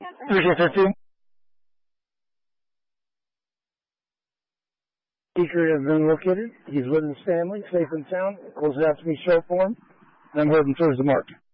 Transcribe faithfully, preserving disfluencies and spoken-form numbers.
thirteen fifteen. Speaker has been located. He's with his family, safe and sound. Close it out to me, show for him. And I'm heading towards the mark.